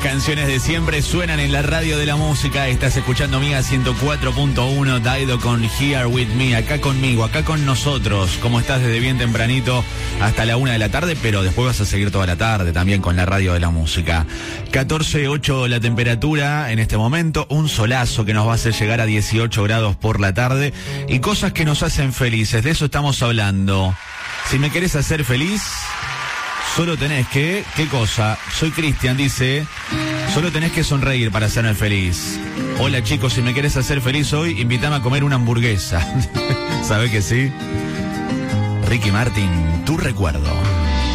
canciones de siempre suenan en la radio de la música. Estás escuchando Miga 104.1, Daido con Here With Me, acá conmigo, acá con nosotros. ¿Cómo estás? Desde bien tempranito hasta la 1 de la tarde, pero después vas a seguir toda la tarde también con la radio de la música. 14.8 la temperatura en este momento, un solazo que nos va a hacer llegar a 18 grados por la tarde y cosas que nos hacen felices, de eso estamos hablando. Si me querés hacer feliz, solo tenés que... ¿Qué cosa? Soy Cristian, dice... Solo tenés que sonreír para hacerme feliz. Hola chicos, si me querés hacer feliz hoy, invítame a comer una hamburguesa. ¿Sabés que sí? Ricky Martin, tu recuerdo.